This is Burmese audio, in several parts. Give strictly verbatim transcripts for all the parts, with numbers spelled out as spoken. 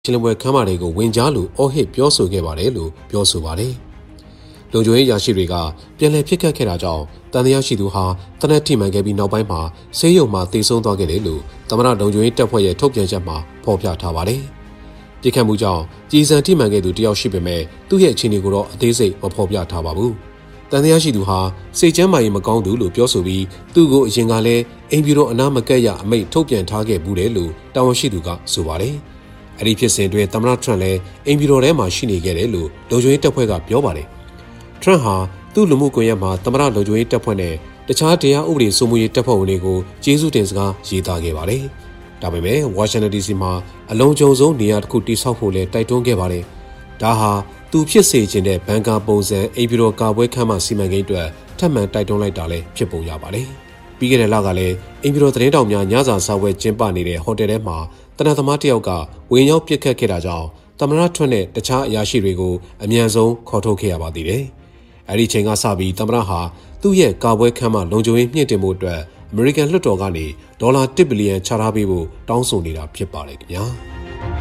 ရှင်းလင်းပွဲခမ်းမတွေကိုဝင်ကြားလို့အော်ဟစ်ပြောဆိုခဲ့ပါတယ်လို့ပြောဆိုပါတယ်။လုံခြုံရေးရာရှိတွေကပြန်လည်ဖြစ်ခတ်ခဲ့တာကြောင့်တန်တရားရှိသူဟာတနက်ထိမှန်ခဲ့ပြီးနောက်ပိုင်းမှာဆေးရုံမှာတည်ဆုံသွားခဲ့တယ်လို့သမ္မတလုံခြုံရေးတပ်ဖွဲ့ရဲ့ထုတ်ပြန်ချက်မှာဖော်ပြထားပါတယ်။ပြစ်ခတ်မှုကြောင့်ကြီးစံထိမှန်ခဲ့သူတယောက်ရှိပေမဲ့သူ့ရဲ့အခြေအနေကိုတော့အသေးစိတ်မဖော်ပြထားပါဘူး။တန်တရားရှိသူဟာစိတ်ကျန်းမာရေးမကောင်းသူလို့ပြောဆိုပြီးသူ့ကိုအရင်ကလည်းအိမ်ပြည်တော်အနားမကက်ရအမိန့်ထုတ်ပြန်ထားခဲ့ဘူးတယ်လို့တာဝန်ရှိသူကဆိုပါတယ်။အဲ့ဒီဖြစ်စဉ်တွင်သမ္မတထရန့်လည်းအိမ်ပြည်တော်ထဲမှာရှိနေခဲ့တယ်လို့လုံခြုံရေးတပ်ဖွဲ့ကပြောပါတယ်။ထရန့်ဟာသူ့လူမှုကွန်ရက်မှာသမ္မတလုံခြုံရေးတပ်ဖွဲ့နဲ့တခြားတရားဥပဒေစိုးမိုးရေးတပ်ဖွဲ့ဝင်တွေကိုကျေးဇူးတင်စကားရေးသားခဲ့ပါတယ်။ဒါပေမဲ့ဝါရှင်တန်ဒီစီမှာအလုံးစုံဆုံးနေရာတစ်ခုတိစောက်ဖို့လည်းတိုက်တွန်းခဲ့ပါတယ်။ဒါဟာသူဖြစ်စေခြင်းတဲ့ဘန်ကာပုံစံအိမ်ပြည်တော်ကာပွဲခမ်းမစီမံကိန်းအတွက်ထပ်မံတိုက်တွန်းလိုက်တာလည်းဖြစ်ပုံရပါတယ်။ပြီးခဲ့တဲ့လကလည်းအိမ်ပြည်တော်သတင်းတောင်များညစာစားပွဲကျင်းပနေတဲ့ဟိုတယ်ထဲမှာတနက်သမားတယောက်ကဝင်ရောက်ပစ်ခတ်ခဲ့တာကြောင့်သမ္မတထွန်းနဲ့တခြားအရာရှိတွေကိုအမြန်ဆုံးခေါ်ထုတ်ခဲ့ရပါသေးတယ်။အဲဒီချိန်ကစပြီးသမ္မတဟာသူ့ရဲ့ကာပွဲခမ်းမလုံခြုံရေးမြင့်တင်မှုအတွက်အမေရိကန်လွှတ်တော်ကနေဒေါ်လာတစ်ဘီလီယံချထားပေးဖို့တောင်းဆိုနေတာဖြစ်ပါတယ်ခင်ဗျာ။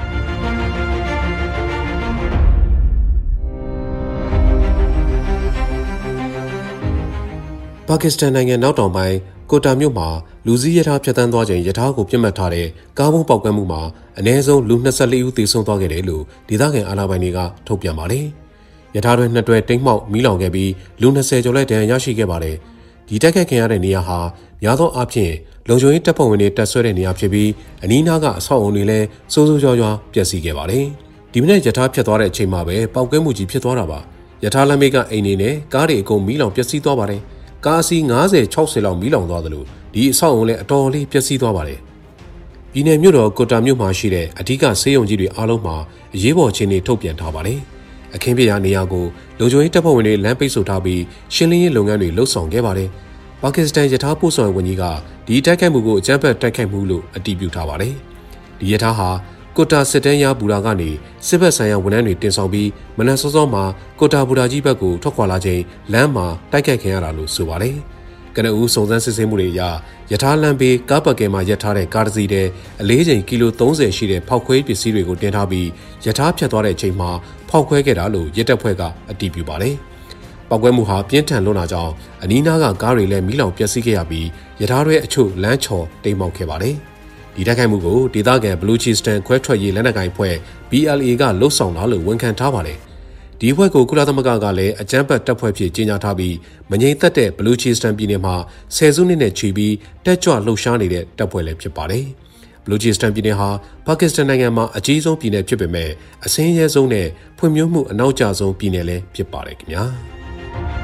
ပါကစ္စတန်နိုင်ငံနောက်တောင်ပိုင်းကိုတာမြို့မှာလူစည်းရထားဖြတ်တန်းသွားချိန်ရထားကိုပြစ်မှတ်ထားတဲ့ကားဘုံပေါက်ကွဲမှုမှာအနည်းဆုံးလူ၂၄ဦးသေဆုံးသွားခဲ့တယ်လို့ဒေသခံအာဏာပိုင်တွေကထုတ်ပြန်ပါတယ်။ရထားတွင်နှစ်တွဲတိမ်းမှောက်မီးလောင်ခဲ့ပြီးလူ၂၀ကျော်လည်းဒဏ်ရာရရှိခဲ့ပါတယ်။ဒီတိုက်ခိုက်ခံရတဲ့နေရာဟာများသောအားဖြင့်လုံခြုံရေးတပ်ဖွဲ့ဝင်တွေတပ်ဆွဲတဲ့နေရာဖြစ်ပြီးအနီးနားကအဆောက်အုံတွေလည်းစိုးစိုးရွားရွားပျက်စီးခဲ့ပါတယ်။ဒီမနေ့ရထားဖြတ်သွားတဲ့အချိန်မှာပဲပေါက်ကွဲမှုကြီးဖြစ်သွားတာပါ။ရထားလမ်းဘေးကအိမ်တွေနဲ့ကားတွေအကုန်မီးလောင်ပျက်စီးသွားပါတယ်။ကားအစီး၅၀ ၆၀လောက်မီးလောင်သွားသလိုဒီအဆောက်အုံလည်းအတော်လေးပျက်စီးသွားပါတယ်။ပြည်내မြို့တော်ကိုတာမြို့မှာရှိတဲ့အဓိကဆေးရုံကြီးတွေအားလုံးမှာအရေးပေါ်အခြေအနေထုတ်ပြန်ထားပါတယ်။အခင်းဖြစ်ရာနေရာကိုလုံခြုံရေးတပ်ဖွဲ့ဝင်တွေလမ်းပိတ်ဆို့ထားပြီးရှင်းလင်းရေးလုပ်ငန်းတွေလှုပ်ဆောင်ခဲ့ပါတယ်။ပါကစ္စတန်ရထားပို့ဆောင်ရေးဝန်ကြီးကဒီတိုက်ခိုက်မှုကိုအကြမ်းဖက်တိုက်ခိုက်မှုလို့အတည်ပြုထားပါတယ်။ဒီရထားဟာကိုတာစစ်တန်းရဘူရာကနေစစ်ဘက်ဆိုင်ရာဝန်ထမ်းတွေတင်ဆောင်ပြီးမနက်စောစောမှာကိုတာဘူရာကြီးဘက်ကိုထွက်ခွာလာချိန်လမ်းမှာတိုက်ခိုက်ခံရတာလို့ဆိုပါတယ်။ကနဦးစုံစမ်းစစ်ဆေးမှုတွေအရရထားလမ်းဘေးကားပတ်ကဲမှာရပ်ထားတဲ့ကားတစ်စီးတဲ့အလေးချိန်ကီလို၃၀ရှိတဲ့ဖောက်ခွဲပစ္စည်းတွေကိုတင်ထားပြီးရထားဖြတ်သွားတဲ့အချိန်မှာဖောက်ခွဲခဲ့တာလို့ရဲတပ်ဖွဲ့ကအတည်ပြုပါတယ်။ပောက်ကွဲမှုဟာပြင်းထန်လွန်းတာကြောင့်အနီးနားကကားတွေလည်းမီးလောင်ပျက်စီးခဲ့ရပြီးရထားတွေအချို့လမ်းချော်တိမ်မောက်ခဲ့ပါတယ်။ဒီတိုက်ခိုက်မှုကိုဒေသခံဘလူချီစတန်ခွဲထွက်ရေးလက်နက်ကိုင်ဖွဲ့ B L A ကလှုပ်ဆောင်တာလို့ဝန်ခံထားပါတယ်။ဒီအဖွဲ့ကိုကုလသမဂ္ဂကလည်းအကြမ်းဖက်တပ်ဖွဲ့ဖြစ်ကြေညာထားပြီးမငြိမ်သက်တဲ့ဘလူချီစတန်ပြည်နယ်မှာဆယ်စုနှစ်နဲ့ချီပြီးတက်ကြွလှုပ်ရှားနေတဲ့တပ်ဖွဲ့လည်းဖြစ်ပါတယ်။ဘလူချီစတန်ပြည်နယ်ဟာပါကစ္စတန်နိုင်ငံမှာအကြီးဆုံးပြည်နယ်ဖြစ်ပေမဲ့အဆင်းရဲဆုံးနဲ့ဖွံ့ဖြိုးမှုအနောက်ကျဆုံးပြည်နယ်လည်းဖြစ်ပါတယ်ခင်ဗျာ။